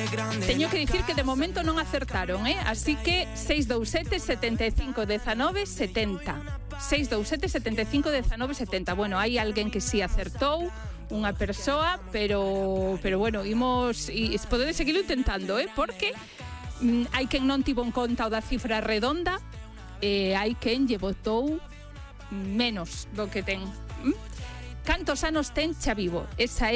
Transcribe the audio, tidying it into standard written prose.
Teño que dicir que de momento non acertaron, así que 627 75 19 70. 627 75 19 70. Bueno, hai alguén que sí acertou, unha persoa, pero bueno, imos e podedes seguilo intentando, porque hai quen non tivo en conta o da cifra redonda e hai quen lle botou menos do que ten. Cantos anos ten Xa Vivo? Esa é